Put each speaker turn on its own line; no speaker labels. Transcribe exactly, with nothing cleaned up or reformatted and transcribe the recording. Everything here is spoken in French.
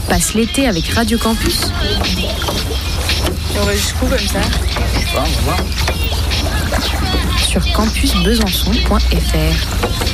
passe l'été avec Radio Campus?
On va jusqu'où comme ça?
Je sais pas, on va voir.
Sur campus besançon point f r.